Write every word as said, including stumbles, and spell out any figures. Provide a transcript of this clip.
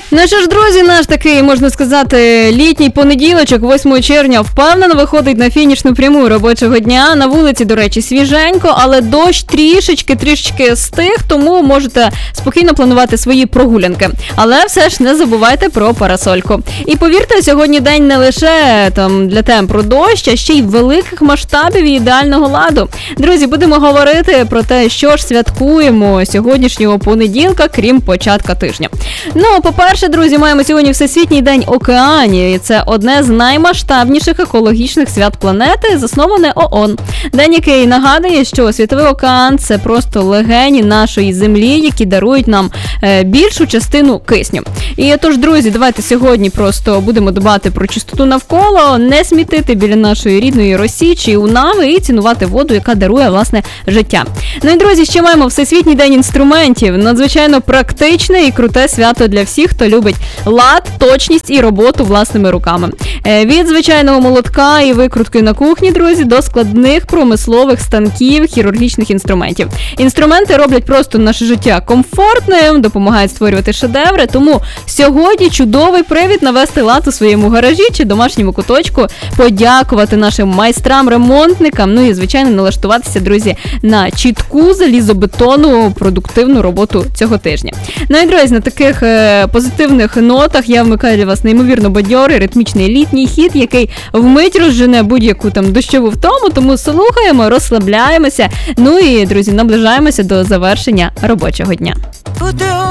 Ну що ж, друзі, наш такий, можна сказати, літній понеділочок, восьмого червня, впевнено виходить на фінішну пряму робочого дня. На вулиці, до речі, свіженько, але дощ трішечки, трішечки стих, тому можете спокійно планувати свої прогулянки. Але все ж не забувайте про парасольку. І повірте, сьогодні день не лише там для тем про дощ, а ще й великих масштабів і ідеального ладу. Друзі, будемо говорити про те, що ж святкуємо сьогоднішнього понеділка, крім початка тижня. Ну, по-перше, друзі, маємо сьогодні Всесвітній день океанів, і це одне з наймасштабніших екологічних свят планети, засноване ООН. День, який нагадує, що Світовий океан – це просто легені нашої землі, які дарують нам е, більшу частину кисню. І тож, друзі, давайте сьогодні просто будемо дбати про чистоту навколо, не смітити біля нашої рідної Росі чи Унави і цінувати воду, яка дарує, власне, життя. Ну і, друзі, ще маємо Всесвітній день інструментів. Надзвичайно практичне і круте свято для всіх, хто любить лад, точність і роботу власними руками. Від звичайного молотка і викрутки на кухні, друзі, до складних промислових станків, хірургічних інструментів. Інструменти роблять просто наше життя комфортним, допомагають створювати шедеври, тому сьогодні чудовий привід навести лад у своєму гаражі чи домашньому куточку, подякувати нашим майстрам-ремонтникам, ну і, звичайно, налаштуватися, друзі, на чітку залізобетонну продуктивну роботу цього тижня. Ну і, друзі, на таких е, позитивних нотах я вмикаю для вас неймовірно бадьорий, ритмічний літній хіт, який вмить розжене будь-яку там дощову втому, тому слухаємо, розслабляємося, ну і, друзі, наближаємося до завершення робочого дня.